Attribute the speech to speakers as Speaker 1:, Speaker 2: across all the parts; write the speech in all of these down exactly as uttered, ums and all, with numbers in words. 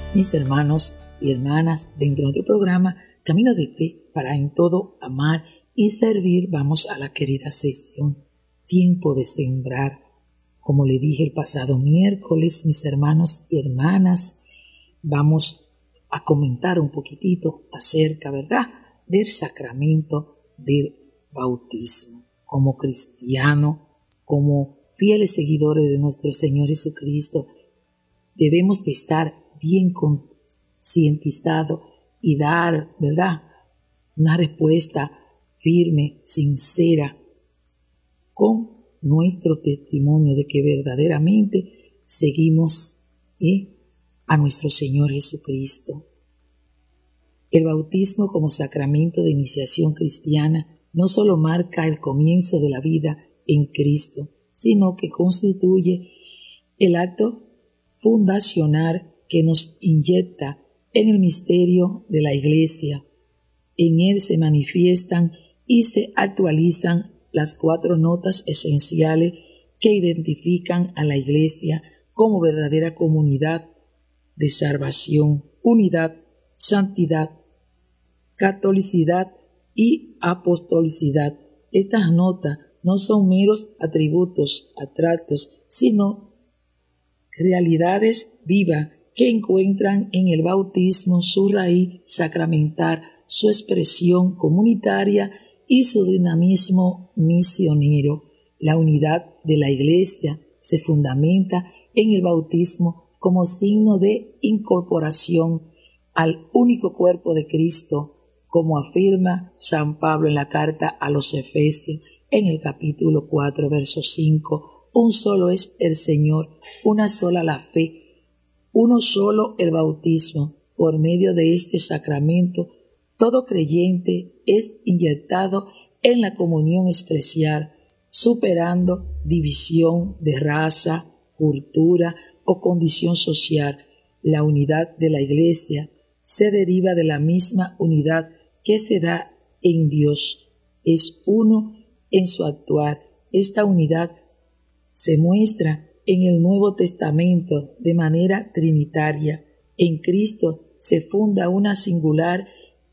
Speaker 1: mis hermanos y hermanas, dentro de nuestro programa Camino de Fe para en todo amar y servir, vamos a la querida sesión Tiempo de Sembrar. Como le dije el pasado miércoles, mis hermanos y hermanas, vamos a comentar un poquitito acerca, ¿verdad?, del sacramento del bautismo. Como cristiano, como fieles seguidores de nuestro Señor Jesucristo, debemos de estar bien concientizados y dar, ¿verdad?, una respuesta firme, sincera, con nuestro testimonio de que verdaderamente seguimos ¿eh? a nuestro Señor Jesucristo. El bautismo como sacramento de iniciación cristiana no solo marca el comienzo de la vida en Cristo, sino que constituye el acto fundacional que nos inyecta en el misterio de la Iglesia. En él se manifiestan y se actualizan las cuatro notas esenciales que identifican a la Iglesia como verdadera comunidad de salvación: unidad, santidad, catolicidad y apostolicidad. Estas notas no son meros atributos abstractos, sino realidades vivas que encuentran en el bautismo su raíz sacramental, su expresión comunitaria y su dinamismo misionero. La unidad de la Iglesia se fundamenta en el bautismo como signo de incorporación al único cuerpo de Cristo, como afirma San Pablo en la carta a los Efesios en el capítulo cuatro, verso cinco. Un solo es el Señor, una sola la fe, uno solo el bautismo. Por medio de este sacramento, todo creyente es inyectado en la comunión eclesial, superando división de raza, cultura o condición social. La unidad de la Iglesia se deriva de la misma unidad que se da en Dios. Es uno en su actuar. Esta unidad se muestra en el Nuevo Testamento de manera trinitaria. En Cristo se funda una singular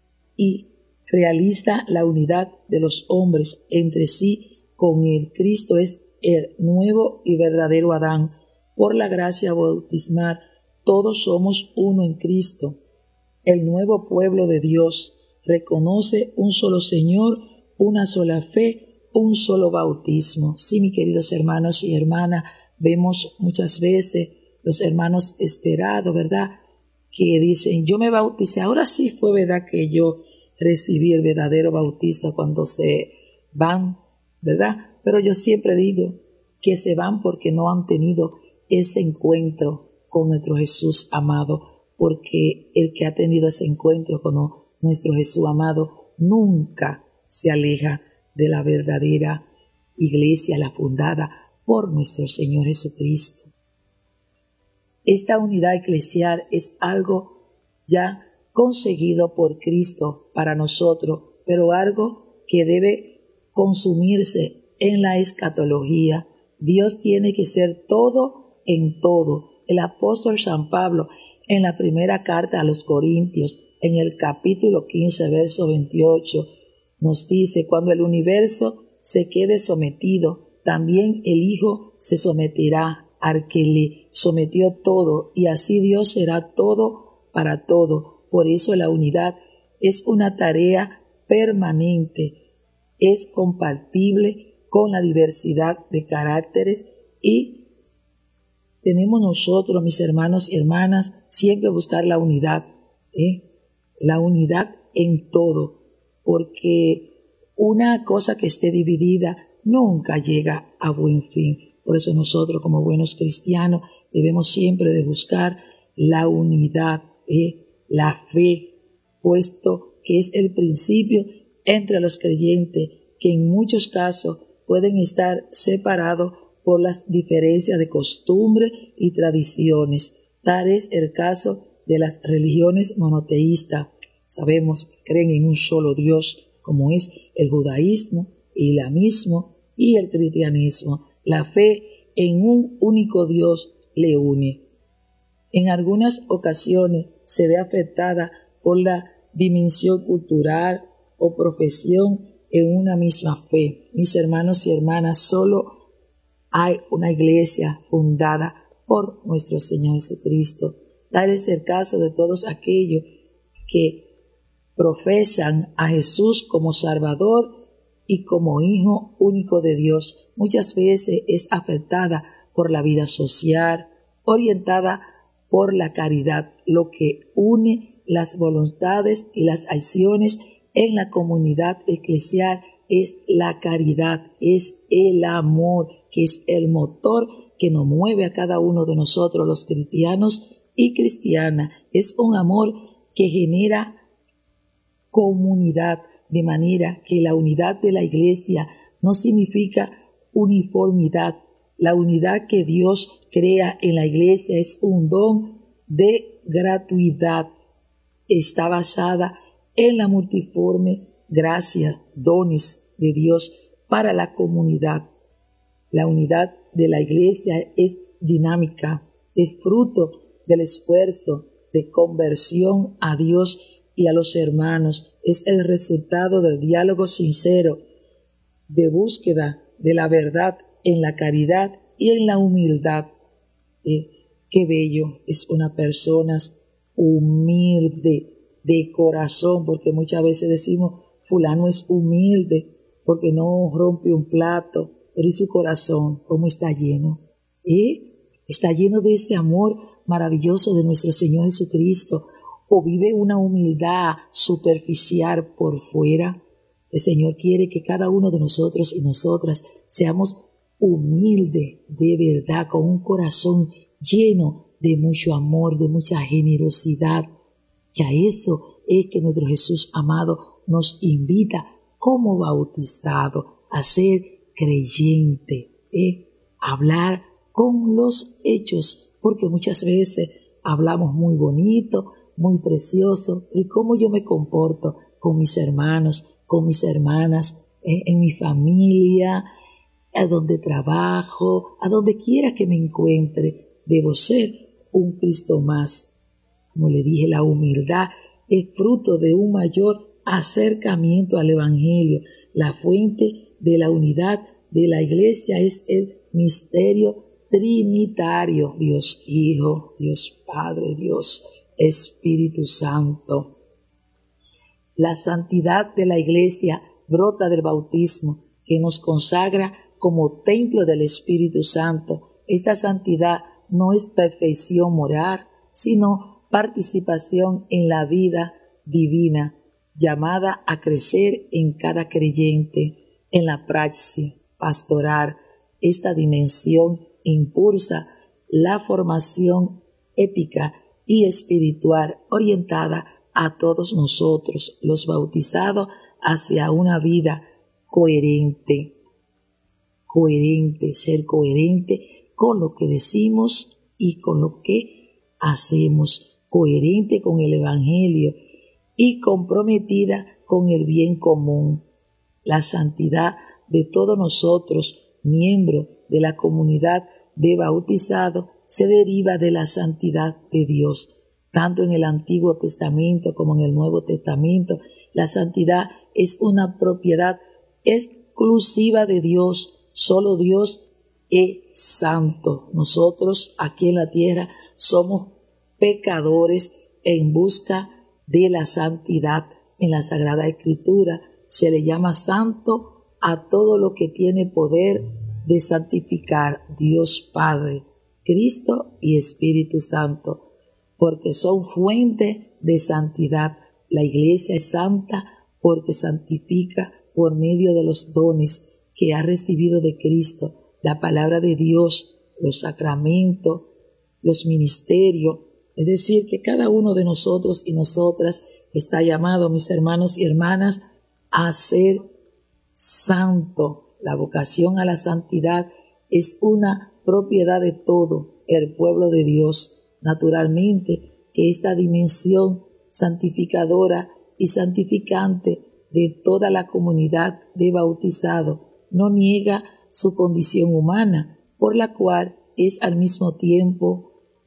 Speaker 1: y realiza la unidad de los hombres entre sí con él. Cristo es el nuevo y verdadero Adán. Por la gracia bautismal, todos somos uno en Cristo. El nuevo pueblo de Dios reconoce un solo Señor, una sola fe, un solo bautismo. Sí, mis queridos hermanos y hermanas, vemos muchas veces los hermanos esperados, ¿verdad?, que dicen: yo me bauticé, ahora sí fue verdad que yo recibí el verdadero bautizo, cuando se van, ¿verdad? Pero yo siempre digo que se van porque no han tenido ese encuentro con nuestro Jesús amado, porque el que ha tenido ese encuentro con nuestro Jesús amado nunca se aleja de la verdadera Iglesia, la fundada por nuestro Señor Jesucristo. Esta unidad eclesial es algo ya conseguido por Cristo para nosotros, pero algo que debe consumirse en la escatología. Dios tiene que ser todo en todo. El apóstol San Pablo, en la primera carta a los Corintios, en el capítulo quince, verso veintiocho, nos dice: cuando el universo se quede sometido, también el Hijo se someterá al que le sometió todo, y así Dios será todo para todo. Por eso la unidad es una tarea permanente, es compatible con la diversidad de caracteres, y tenemos nosotros, mis hermanos y hermanas, siempre buscar la unidad, ¿eh? la unidad en todo, porque una cosa que esté dividida nunca llega a buen fin. Por eso nosotros, como buenos cristianos, debemos siempre de buscar la unidad, ¿eh? la fe, puesto que es el principio entre los creyentes, que en muchos casos pueden estar separados por las diferencias de costumbre y tradiciones. Tal es el caso de las religiones monoteístas. Sabemos que creen en un solo Dios, como es el judaísmo, el islamismo y el cristianismo. La fe en un único Dios le une. en algunas ocasiones se ve afectada por la dimensión cultural o profesión en una misma fe. Mis hermanos y hermanas, solo hay una iglesia fundada por nuestro Señor Jesucristo. Tal es el caso de todos aquellos que profesan a Jesús como Salvador y como Hijo único de Dios. Muchas veces es afectada por la vida social, orientada por la caridad, lo que une las voluntades y las acciones en la comunidad eclesial es la caridad, es el amor, que es el motor que nos mueve a cada uno de nosotros, los cristianos y cristianas. Es un amor que genera comunidad, de manera que la unidad de la iglesia no significa uniformidad. La unidad que Dios crea en la iglesia es un don de gratuidad. Está basada en la multiforme gracia, dones de Dios para la comunidad. La unidad de la iglesia es dinámica, es fruto del esfuerzo de conversión a Dios y a los hermanos, es el resultado del diálogo sincero, de búsqueda de la verdad en la caridad y en la humildad. Eh, qué bello es una persona humilde de corazón, porque muchas veces decimos, fulano es humilde porque no rompe un plato, pero ¿y su corazón cómo está lleno? ¿Eh? Está lleno de este amor maravilloso de nuestro Señor Jesucristo, o vive una humildad superficial por fuera. El Señor quiere que cada uno de nosotros y nosotras seamos humildes de verdad, con un corazón lleno de mucho amor, de mucha generosidad. Que a eso es que nuestro Jesús amado nos invita como bautizado a ser creyente, ¿eh? Hablar con los hechos, porque muchas veces hablamos muy bonito, muy precioso, pero ¿cómo yo me comporto con mis hermanos, con mis hermanas, ¿eh? en mi familia, a donde trabajo, a donde quiera que me encuentre? Debo ser un Cristo más. Como le dije, la humildad es fruto de un mayor acercamiento al Evangelio. La fuente de la unidad de la iglesia es el misterio trinitario, Dios Hijo, Dios Padre, Dios Espíritu Santo. La santidad de la iglesia brota del bautismo, que nos consagra como templo del Espíritu Santo. Esta santidad no es perfección moral, sino participación en la vida divina, llamada a crecer en cada creyente. En la praxis pastoral, esta dimensión impulsa la formación ética y espiritual orientada a todos nosotros, los bautizados, hacia una vida coherente. Coherente, ser coherente con lo que decimos y con lo que hacemos, coherente con el Evangelio y comprometida con el bien común. La santidad de todos nosotros, miembros de la comunidad de bautizados, se deriva de la santidad de Dios. Tanto en el Antiguo Testamento como en el Nuevo Testamento, la santidad es una propiedad exclusiva de Dios. Solo Dios es santo. Nosotros aquí en la tierra somos pecadores en busca de la santidad. En la Sagrada Escritura se le llama santo a todo lo que tiene poder de santificar, Dios Padre, Cristo y Espíritu Santo, porque son fuente de santidad. La Iglesia es santa porque santifica por medio de los dones que ha recibido de Cristo, la palabra de Dios, los sacramentos, los ministerios. Es decir, que cada uno de nosotros y nosotras está llamado, mis hermanos y hermanas, a ser santo. La vocación a la santidad es una propiedad de todo el pueblo de Dios. Naturalmente que esta dimensión santificadora y santificante de toda la comunidad de bautizados no niega su condición humana, por la cual es al mismo tiempo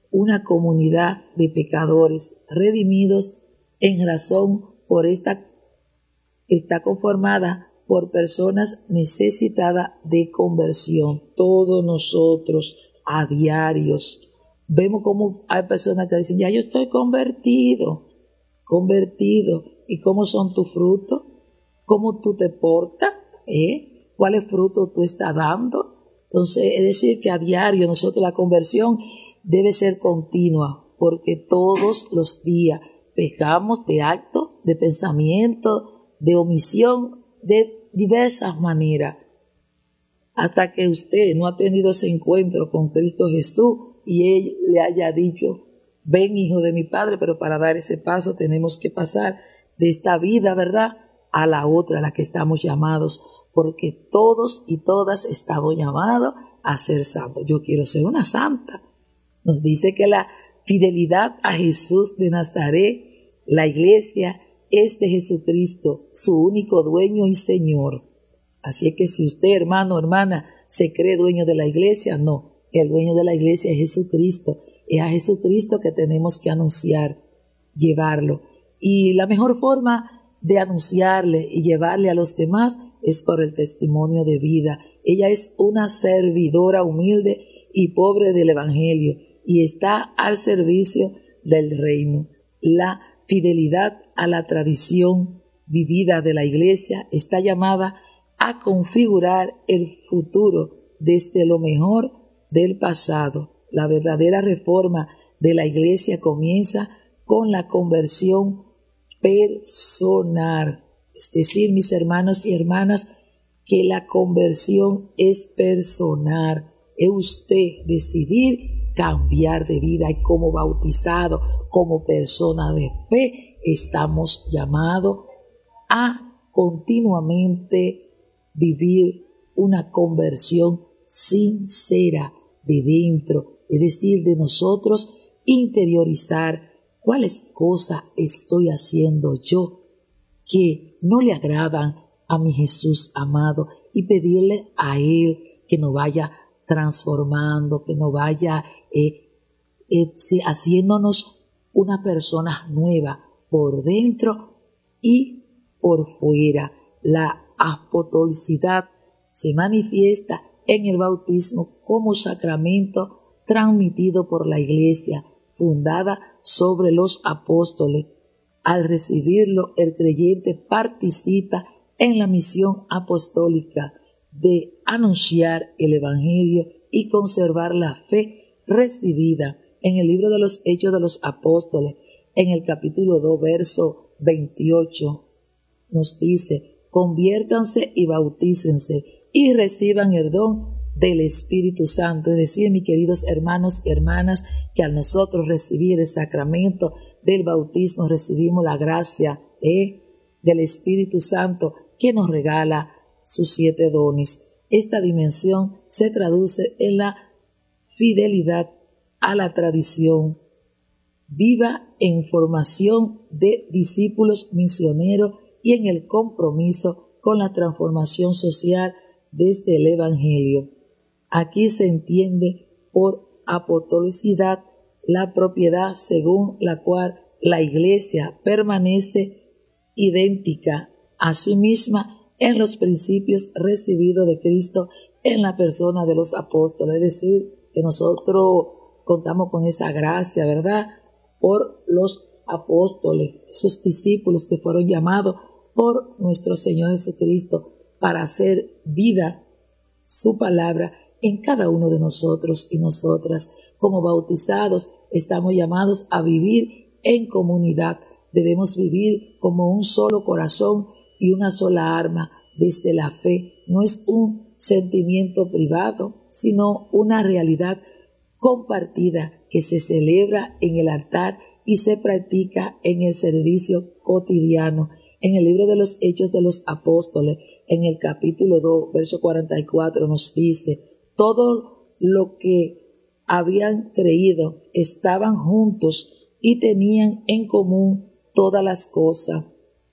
Speaker 1: una comunidad de pecadores redimidos en razón por esta está conformada por personas necesitadas de conversión. Todos nosotros a diarios vemos como hay personas que dicen, ya yo estoy convertido, convertido. ¿Y cómo son tus frutos? ¿Cómo tú te portas? ¿Eh? ¿Cuáles frutos tú estás dando? Entonces, es decir, que a diario nosotros la conversión debe ser continua, porque todos los días pecamos de acto, de pensamiento, de omisión, de diversas maneras, hasta que usted no ha tenido ese encuentro con Cristo Jesús y Él le haya dicho, ven hijo de mi Padre, pero para dar ese paso tenemos que pasar de esta vida, ¿verdad?, a la otra, a la que estamos llamados, porque todos y todas estamos llamados a ser santos. Yo quiero ser una santa. Nos dice que la fidelidad a Jesús de Nazaret, la iglesia, es de Jesucristo, su único dueño y Señor. Así es que si usted, hermano o hermana, se cree dueño de la iglesia, no. El dueño de la iglesia es Jesucristo. Es a Jesucristo que tenemos que anunciar, llevarlo. Y la mejor forma de anunciarle y llevarle a los demás es por el testimonio de vida. Ella es una servidora humilde y pobre del Evangelio y está al servicio del reino. La fidelidad a la tradición vivida de la iglesia está llamada a configurar el futuro desde lo mejor del pasado. La verdadera reforma de la iglesia comienza con la conversión personal. Es decir, mis hermanos y hermanas, que la conversión es personal. Es usted decidir cambiar de vida y como bautizado, como persona de fe, estamos llamados a continuamente vivir una conversión sincera de dentro, es decir, de nosotros interiorizar cuáles cosas estoy haciendo yo que no le agradan a mi Jesús amado y pedirle a Él que nos vaya transformando, que nos vaya eh, eh, haciéndonos una persona nueva por dentro y por fuera. La apostolicidad se manifiesta en el bautismo como sacramento transmitido por la Iglesia, fundada sobre los apóstoles. Al recibirlo, el creyente participa en la misión apostólica de anunciar el Evangelio y conservar la fe recibida. En el libro de los Hechos de los Apóstoles, en el capítulo dos, verso veintiocho, nos dice, conviértanse y bautícense y reciban el don del Espíritu Santo. Es decir, mis queridos hermanos y hermanas, que al nosotros recibir el sacramento del bautismo recibimos la gracia ¿eh? del Espíritu Santo que nos regala sus siete dones. Esta dimensión se traduce en la fidelidad a la tradición viva, en formación de discípulos misioneros y en el compromiso con la transformación social desde el Evangelio. Aquí se entiende por apostolicidad la propiedad según la cual la Iglesia permanece idéntica a sí misma en los principios recibidos de Cristo en la persona de los apóstoles. Es decir, que nosotros contamos con esa gracia, ¿verdad?, por los apóstoles, sus discípulos que fueron llamados por nuestro Señor Jesucristo para hacer vida su palabra en cada uno de nosotros y nosotras. Como bautizados estamos llamados a vivir en comunidad. Debemos vivir como un solo corazón y una sola alma desde la fe. No es un sentimiento privado, sino una realidad compartida que se celebra en el altar y se practica en el servicio cotidiano. En el libro de los Hechos de los Apóstoles, en el capítulo dos, verso cuarenta y cuatro, nos dice, todo lo que habían creído estaban juntos y tenían en común todas las cosas.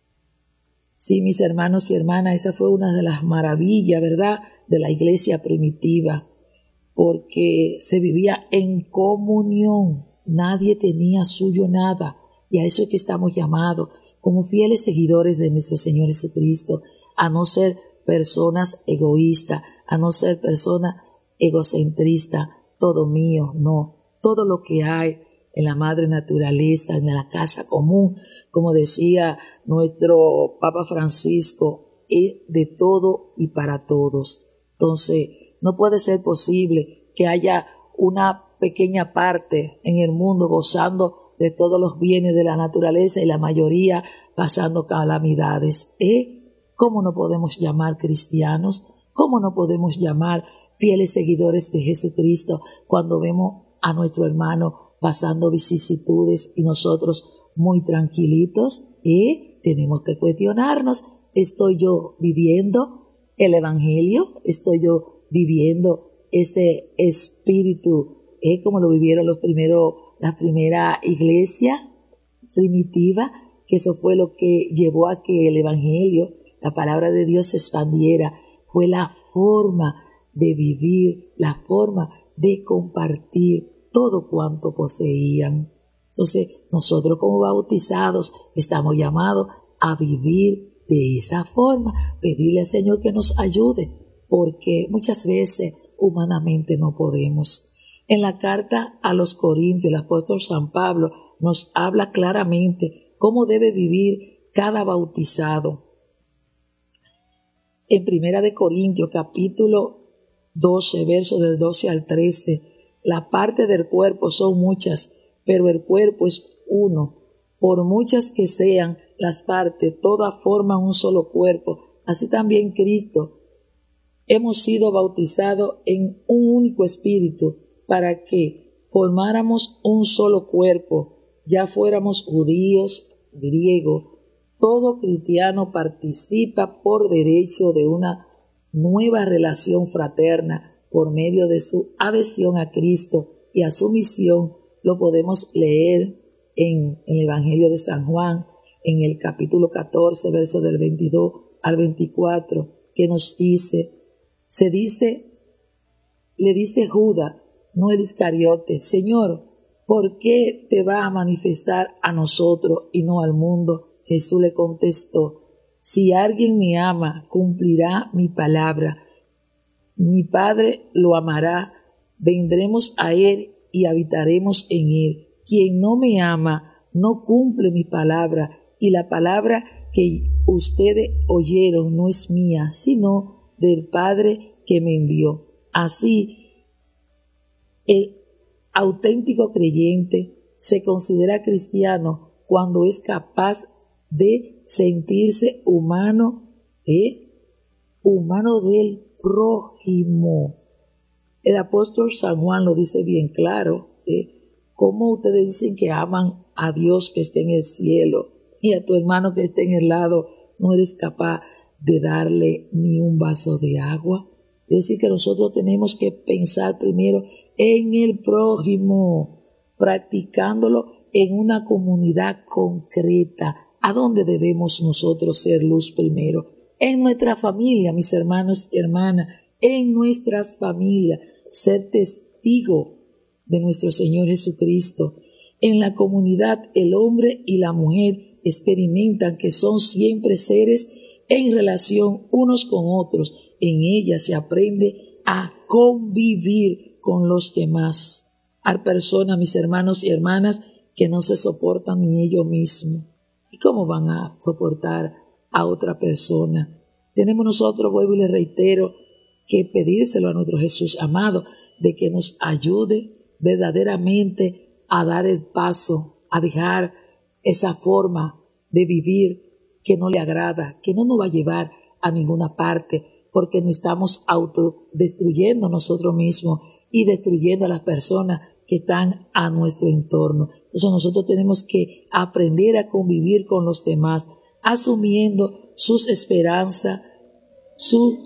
Speaker 1: Sí, mis hermanos y hermanas, esa fue una de las maravillas, ¿verdad?, de la iglesia primitiva. porque se vivía en comunión, nadie tenía suyo nada, y a eso es que estamos llamados como fieles seguidores de nuestro Señor Jesucristo, a no ser personas egoístas, a no ser personas egocentristas, todo mío, no, todo lo que hay en la madre naturaleza, en la casa común, como decía nuestro Papa Francisco, es de todo y para todos. Entonces, no puede ser posible que haya una pequeña parte en el mundo gozando de todos los bienes de la naturaleza y la mayoría pasando calamidades. ¿Eh? ¿Cómo no podemos llamar cristianos? ¿Cómo no podemos llamar fieles seguidores de Jesucristo cuando vemos a nuestro hermano pasando vicisitudes y nosotros muy tranquilitos? ¿Eh? Tenemos que cuestionarnos. ¿Estoy yo viviendo el Evangelio? ¿Estoy yo viviendo ese espíritu, eh, como lo vivieron los primeros, la primera iglesia primitiva? Que eso fue lo que llevó a que el Evangelio, la palabra de Dios, se expandiera. Fue la forma de vivir, la forma de compartir todo cuanto poseían. Entonces, nosotros como bautizados estamos llamados a vivir de esa forma, pedirle al Señor que nos ayude, porque muchas veces humanamente no podemos. En la carta a los Corintios, el apóstol San Pablo nos habla claramente cómo debe vivir cada bautizado. En Primera de Corintios, capítulo doce, versos del doce al trece, la parte del cuerpo son muchas, pero el cuerpo es uno. Por muchas que sean las partes, todas forman un solo cuerpo. Así también Cristo. Hemos sido bautizados en un único espíritu para que formáramos un solo cuerpo, ya fuéramos judíos, griegos. Todo cristiano participa por derecho de una nueva relación fraterna por medio de su adhesión a Cristo y a su misión. Lo podemos leer en el Evangelio de San Juan, en el capítulo catorce, verso del veintidós al veinticuatro, que nos dice, se dice, le dice Judas, no el Iscariote, Señor, ¿por qué te va a manifestar a nosotros y no al mundo? Jesús le contestó, si alguien me ama, cumplirá mi palabra. Mi Padre lo amará, vendremos a él y habitaremos en él. Quien no me ama, no cumple mi palabra, y la palabra que ustedes oyeron no es mía, sino del Padre que me envió. Así, el auténtico creyente se considera cristiano cuando es capaz de sentirse humano, ¿eh? humano del prójimo. El apóstol San Juan lo dice bien claro, ¿eh? ¿Cómo ustedes dicen que aman a Dios que está en el cielo y a tu hermano que está en el lado no eres capaz de darle ni un vaso de agua? Es decir, que nosotros tenemos que pensar primero en el prójimo, practicándolo en una comunidad concreta. ¿A dónde debemos nosotros ser luz primero? En nuestra familia, mis hermanos y hermanas, en nuestras familias, ser testigo de nuestro Señor Jesucristo. En la comunidad, el hombre y la mujer experimentan que son siempre seres en relación unos con otros. En ella se aprende a convivir con los demás. Hay personas, mis hermanos y hermanas, que no se soportan ni ellos mismos. ¿Y cómo van a soportar a otra persona? Tenemos nosotros, vuelvo y les reitero, que pedírselo a nuestro Jesús amado, de que nos ayude verdaderamente a dar el paso, a dejar esa forma de vivir que no le agrada, que no nos va a llevar a ninguna parte, porque nos estamos autodestruyendo nosotros mismos y destruyendo a las personas que están a nuestro entorno. Entonces nosotros tenemos que aprender a convivir con los demás, asumiendo sus esperanzas, su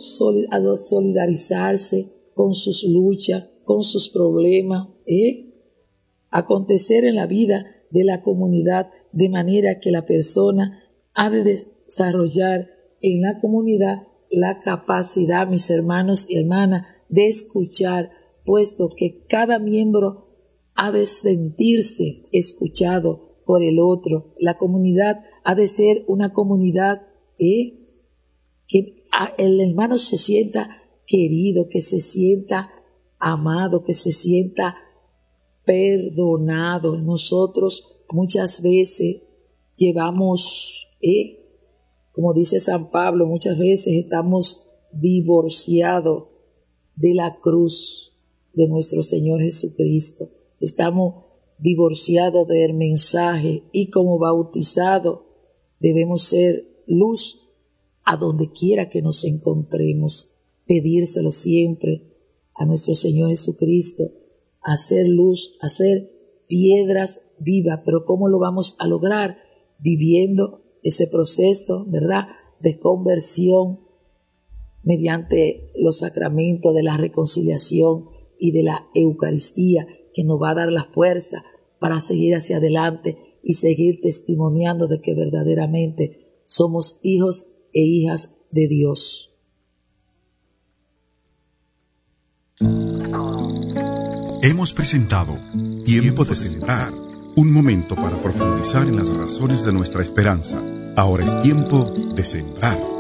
Speaker 1: solidarizarse con sus luchas, con sus problemas, ¿eh? acontecer en la vida de la comunidad de manera que la persona ha de desarrollar en la comunidad la capacidad, mis hermanos y hermanas, de escuchar puesto que cada miembro ha de sentirse escuchado por el otro. La comunidad ha de ser una comunidad ¿eh? que el hermano se sienta querido, que se sienta amado, que se sienta perdonado. Nosotros muchas veces llevamos, ¿eh? como dice San Pablo, muchas veces estamos divorciados de la cruz de nuestro Señor Jesucristo. Estamos divorciados del mensaje y como bautizados debemos ser luz a donde quiera que nos encontremos. Pedírselo siempre a nuestro Señor Jesucristo, hacer luz, hacer piedras vivas. Pero ¿cómo lo vamos a lograr? Viviendo ese proceso, ¿verdad?, de conversión mediante los sacramentos de la reconciliación y de la Eucaristía, que nos va a dar la fuerza para seguir hacia adelante y seguir testimoniando de que verdaderamente somos hijos e hijas de Dios.
Speaker 2: Hemos presentado Tiempo de Sembrar, un momento para profundizar en las razones de nuestra esperanza. Ahora es tiempo de sembrar.